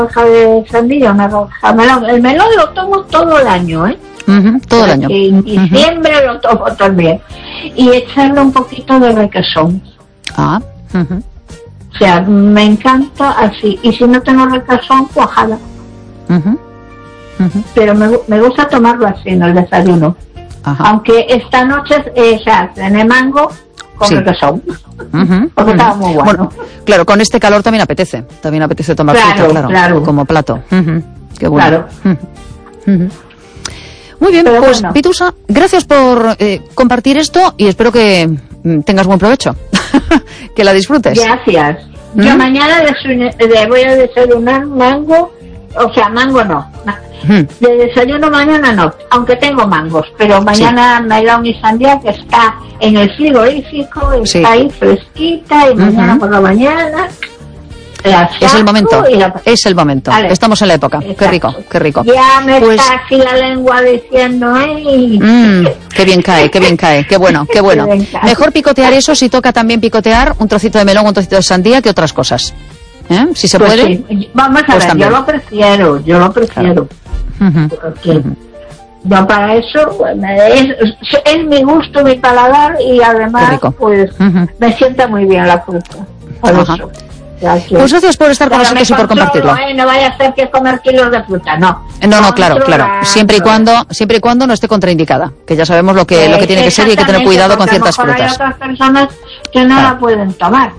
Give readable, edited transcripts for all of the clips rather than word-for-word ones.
rodaja de sandía, una rodaja de melón. El melón lo tomo todo el año, ¿eh? Todo el año. En diciembre lo tomo también. Y echarle un poquito de requesón. O sea, me encanta así. Y si no tengo requesón, cuajada. Pero me gusta tomarlo así en el desayuno. Aunque esta noche cené mango con requesón. Porque estaba muy bueno. Claro, con este calor también apetece. También apetece tomar fruta, claro. Como plato. Qué bueno. Claro. Muy bien, pero pues bueno. Pitusa, gracias por compartir esto y espero que tengas buen provecho. Que la disfrutes. Gracias. Yo mañana voy a desayunar mango, o sea, mango no. De desayuno mañana no, aunque tengo mangos, pero mañana melón y sandía que está en el frigorífico, está ahí fresquita y mañana por la mañana. Es el momento, es el momento. Vale. Estamos en la época. Exacto. Qué rico, qué rico. Ya me está aquí la lengua diciendo, qué bien cae, qué bueno, qué bueno. Mejor picotear eso si toca también picotear un trocito de melón, un trocito de sandía que otras cosas. Si se puede. Sí. Vamos a ver, también. yo lo prefiero. Porque yo para eso es mi gusto, mi paladar y además pues me sienta muy bien la fruta. Por eso. Pues gracias por estar con nosotros y por compartirlo. No vaya a ser que comer kilos de fruta, no. No, claro. Siempre y cuando no esté contraindicada, que ya sabemos lo que tiene que ser y hay que tener cuidado con ciertas frutas. Hay otras personas que no la pueden tomar.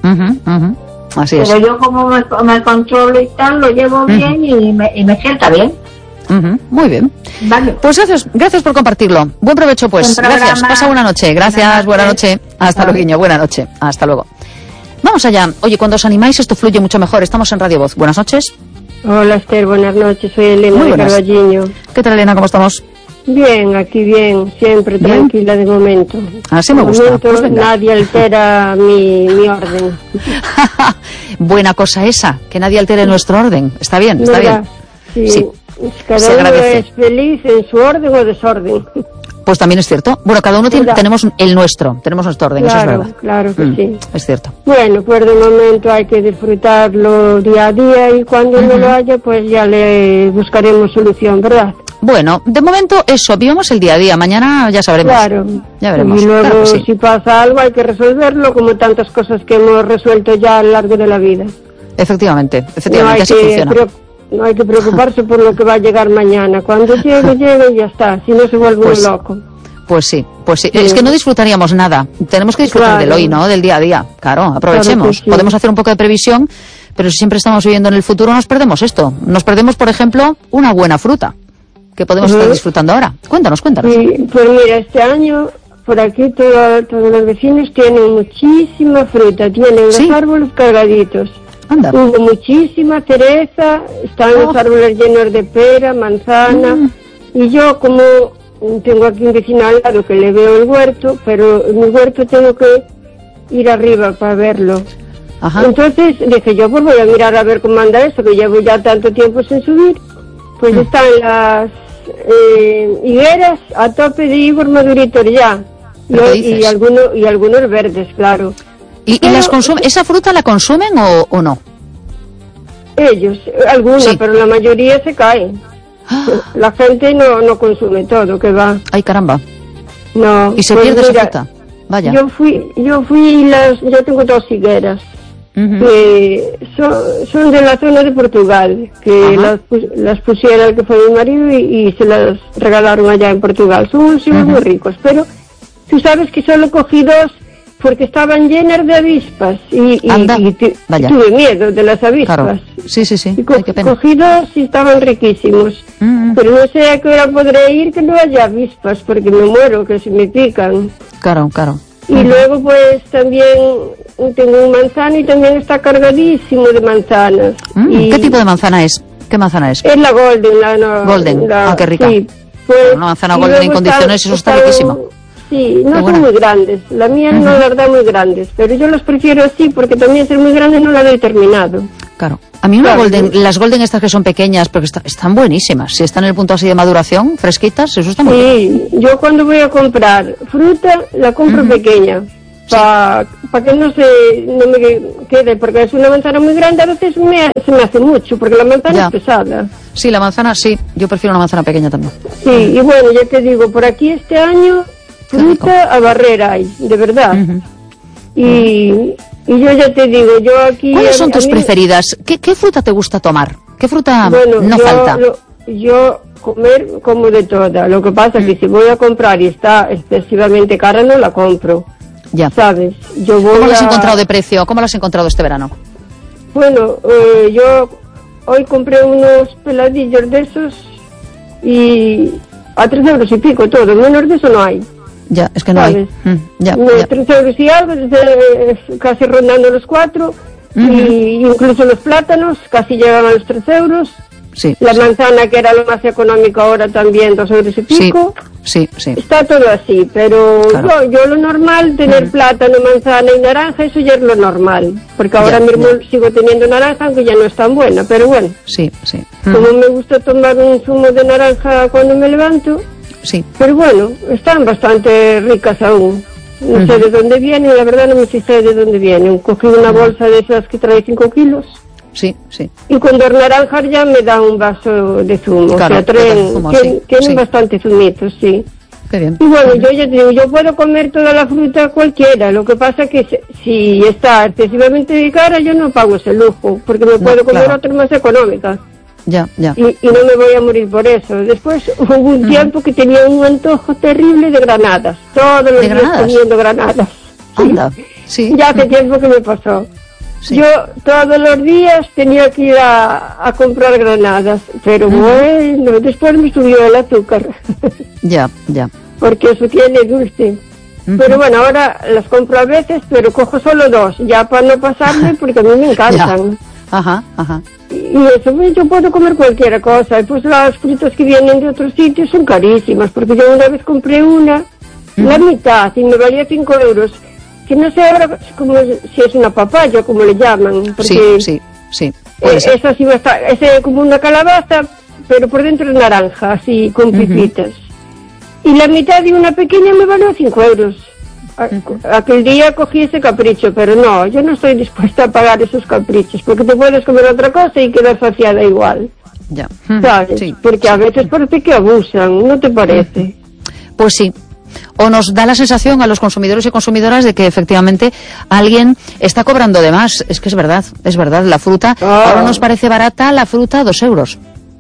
Así es. Pero yo como me controlo y tal, lo llevo bien y me sienta bien. Muy bien. Vale. Pues gracias por compartirlo. Buen provecho, pues. Gracias. Pasa buena noche. Gracias, buena noche. Hasta luego, buena noche. Hasta luego. Vamos allá. Oye, cuando os animáis esto fluye mucho mejor. Estamos en Radio Voz. Buenas noches. Hola, Esther. Buenas noches. Soy Elena de Carballiño. ¿Qué tal, Elena? ¿Cómo estamos? Bien, aquí bien. Siempre tranquila de momento. Así me gusta. Pues nadie altera mi orden. Buena cosa esa, que nadie altere nuestro orden. Está bien, está bien. Sí. Cada uno es feliz en su orden o desorden. Pues también es cierto. Bueno, cada uno tenemos el nuestro, tenemos nuestro orden, eso es verdad. Claro que sí. Es cierto. Bueno, pues de momento hay que disfrutarlo día a día y cuando no lo haya, pues ya le buscaremos solución, ¿verdad? Bueno, de momento eso, vivamos el día a día, mañana ya sabremos. Claro. Ya veremos. Y luego si pasa algo hay que resolverlo, como tantas cosas que hemos resuelto ya a lo largo de la vida. Efectivamente, así funciona. No hay que preocuparse por lo que va a llegar mañana. Cuando llegue y ya está. Si no se vuelve un loco. Pues sí. Es que no disfrutaríamos nada. Tenemos que disfrutar del hoy, ¿no? Del día a día. Claro, aprovechemos. Claro, Podemos hacer un poco de previsión, pero si siempre estamos viviendo en el futuro nos perdemos esto. Nos perdemos, por ejemplo, una buena fruta que podemos estar disfrutando ahora. Cuéntanos. Sí, pues mira, este año por aquí todos los vecinos tienen muchísima fruta. Tienen los árboles cargaditos. Anda. Hubo muchísima cereza, están los árboles llenos de pera, manzana, y yo como tengo aquí un vecino al lado que le veo el huerto, pero en mi huerto tengo que ir arriba para verlo. Entonces dije yo, pues voy a mirar a ver cómo anda eso, que llevo ya tanto tiempo sin subir. Pues están las higueras a tope de higos maduritos ya, y algunos verdes, claro. ¿Y las consumen? ¿Esa fruta la consumen o no? Ellos, algunos, pero la mayoría se cae. La gente no consume todo, que va. Ay, caramba. No. ¿Y se pierde esa fruta? Vaya. Yo tengo 2 higueras. Que son de la zona de Portugal, que las pusiera el que fue mi marido y se las regalaron allá en Portugal. Son muy ricos, pero tú sabes que solo cogí 2 porque estaban llenas de avispas y tuve miedo de las avispas. Claro. Sí. Y cogí 2 y estaban riquísimos. Pero no sé a qué hora podré ir que no haya avispas, porque me muero, que se me pican. Claro. Y luego pues también tengo un manzano y también está cargadísimo de manzanas. ¿Qué tipo de manzana es? ¿Qué manzana es? Es la Golden. Golden, qué rica. Sí, pues, una manzana Golden en condiciones, eso está riquísimo. Sí, no son muy grandes. La mía no, la verdad, muy grandes. Pero yo las prefiero así, porque también ser muy grande no la doy terminado. Claro. A mí las Golden estas que son pequeñas, porque están buenísimas. Si están en el punto así de maduración, fresquitas, eso está muy bien. Sí, yo cuando voy a comprar fruta, la compro pequeña. Para para que no me quede, porque es una manzana muy grande, a veces se me hace mucho, porque la manzana es pesada. Sí, la manzana sí, yo prefiero una manzana pequeña también. Sí, y bueno, ya te digo, por aquí este año fruta a barrer hay, de verdad. Y yo ya te digo, yo aquí... ¿Cuáles son tus preferidas? ¿Qué fruta te gusta tomar? ¿Qué fruta falta? Yo comer como de toda. Lo que pasa es que si voy a comprar y está excesivamente cara, no la compro. Ya. ¿Sabes? ¿Cómo la has encontrado de precio? ¿Cómo la has encontrado este verano? Bueno, yo hoy compré unos peladillos de esos y a 3 euros y pico todo. Menos de eso no hay. Ya, es que no hay. 3 euros y algo, casi rondando los 4. Y incluso los plátanos casi llegan a los 3 euros. Sí, la manzana, que era lo más económico, ahora también 2 euros y pico. Sí. Está todo así, pero claro. yo lo normal, tener plátano, manzana y naranja, eso ya es lo normal. Porque ahora mismo sigo teniendo naranja, aunque ya no es tan buena, pero bueno. Sí. Como me gusta tomar un zumo de naranja cuando me levanto. Sí. Pero bueno, están bastante ricas aún. No sé de dónde vienen, la verdad no me fijé de dónde vienen. Cogí una bolsa de esas que trae 5 kilos. Sí. Y cuando es naranja ya me da un vaso de zumo. Claro, o sea, tienen bastante zumitos, sí. Qué bien. Y bueno, yo ya te digo, yo puedo comer toda la fruta cualquiera. Lo que pasa es que si está excesivamente cara, yo no pago ese lujo, porque me puedo comer otras más económicas. Ya. Y no me voy a morir por eso. Después hubo un tiempo que tenía un antojo terrible de granadas. Todos los días comiendo granadas. Anda, sí. Ya hace tiempo que me pasó. Sí. Yo todos los días tenía que ir a comprar granadas, pero bueno, después me subió el azúcar. Ya. Porque eso tiene dulce. Pero bueno, ahora las compro a veces, pero cojo solo 2, ya para no pasarme, porque a mí me encantan. Ajá. Y eso, pues, yo puedo comer cualquier cosa. Y pues las frutas que vienen de otros sitios son carísimas, porque yo una vez compré una, la mitad, y me valía 5 euros. Que no sé ahora como si es una papaya, como le llaman. Porque sí. Es así, es como una calabaza, pero por dentro es naranja, así, con pipitas. Y la mitad de una pequeña me valió 5 euros. Aquel día cogí ese capricho, pero no, yo no estoy dispuesta a pagar esos caprichos, porque te puedes comer otra cosa y quedar saciada igual. Ya. ¿Sabes? Sí. Porque a veces parece que abusan, ¿no te parece? Pues sí. O nos da la sensación a los consumidores y consumidoras de que efectivamente alguien está cobrando de más. Es que es verdad. La fruta, ahora nos parece barata la fruta, 2 euros.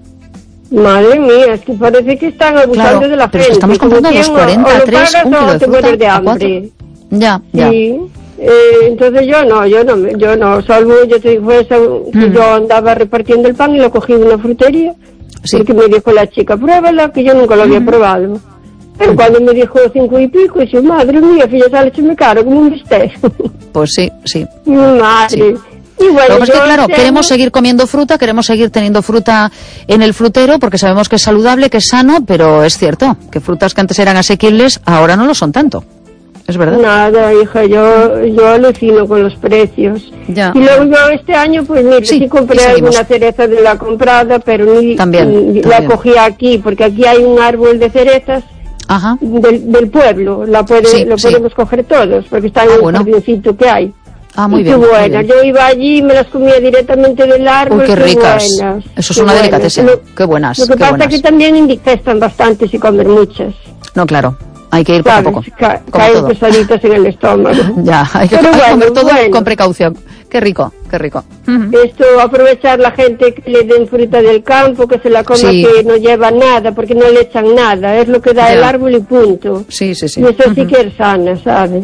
Madre mía, es que parece que están abusando de la gente. Pero es que estamos comprando 2,40, 3, un kilo de fruta, de hambre. Ya. Sí. Entonces yo no, salvo yo te digo eso, que yo andaba repartiendo el pan y lo cogí de una frutería, porque me dijo la chica, pruébala, que yo nunca lo había probado. Pero cuando me dijo 5 y pico, dije, madre mía, que ya sale me caro como un bistec. Pues sí. Madre. Sí. Y bueno, lo que es que, claro, queremos seguir comiendo fruta, queremos seguir teniendo fruta en el frutero, porque sabemos que es saludable, que es sano, pero es cierto que frutas que antes eran asequibles, ahora no lo son tanto. Es verdad. Nada, hija, yo alucino con los precios. Ya. Y luego yo este año, pues mira, sí compré alguna cereza de la comprada, pero ni la cogí aquí, porque aquí hay un árbol de cerezas. Ajá. Del pueblo, lo podemos coger todos, porque está en el jardincito que hay. Muy bien. Qué buenas. Yo iba allí y me las comía directamente del árbol. Uy, qué ricas. Buenas. Eso es una delicatessen. Qué buenas. Lo que pasa es que también indigestan bastante si comen muchas. No, claro. Hay que ir poco a poco. Caen pesaditas en el estómago. Ya, hay que comer todo con precaución. Qué rico. Esto, aprovechar la gente que le den fruta del campo, que se la coma, que no lleva nada, porque no le echan nada. Es lo que da el árbol y punto. Sí. Y eso sí que es sana, ¿sabes?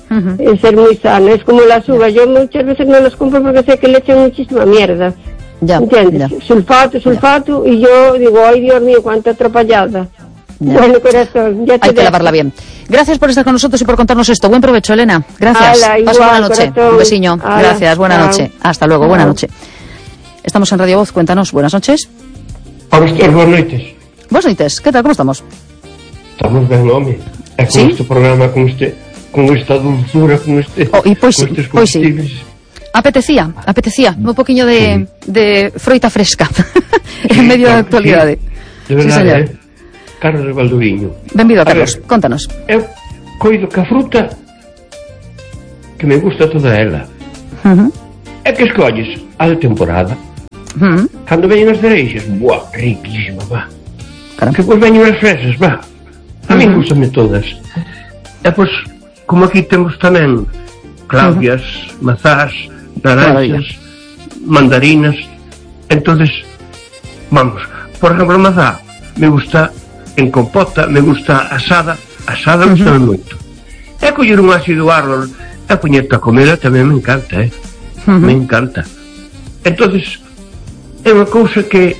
Es ser muy sana. Es como las uvas. Yo muchas veces no las compro porque sé que le echan muchísima mierda. ¿Entiendes? Sulfato. Y yo digo, ay Dios mío, cuánta atropellada. Bueno, corazón, ya te hay que lavarla bien. Gracias por estar con nosotros y por contarnos esto. Buen provecho, Elena. Gracias. Pasa buena noche. Corazón. Un besiño. Gracias. Buena noche. Hasta luego. Buena noche. Estamos en Radio Voz. Cuéntanos. Buenas noches. Buenas noites. Buenas noites. ¿Qué tal? ¿Cómo estamos? Estamos ben, home. E con este programa, con esta dulzura, con este... Pois sí. Apetecía un poquinho de froita fresca en medio da actualidade. De verdade, Carlos Valdoviño. Benvido, Carlos, contanos. Eu coido que a fruta que me gusta toda ela. É que escolles a de temporada. Cando veñen as cereixas, buah, riquísima, va. Que pois veñen as fresas, va. A mí gustame todas. E pois, como aquí temos tamén clavias, mazás, naranxas, mandarinas, entonces, vamos, por exemplo, a mazá me gusta en compota, me gusta asada gusta moito. E coller un ácido árbol e poñerte a comer tamén me encanta, me encanta. Entonces, é unha cousa que,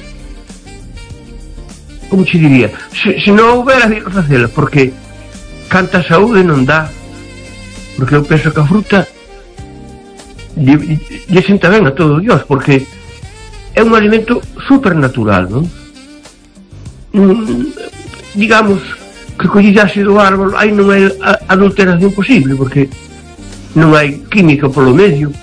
como che diría, se non houbera de facela, porque canta saúde non dá, porque eu penso que a fruta lle senta ben a todo Dios, porque é un alimento supernatural, non? Digamos que collillase do árbol aí non hai adulteración posible, porque non hai química polo medio,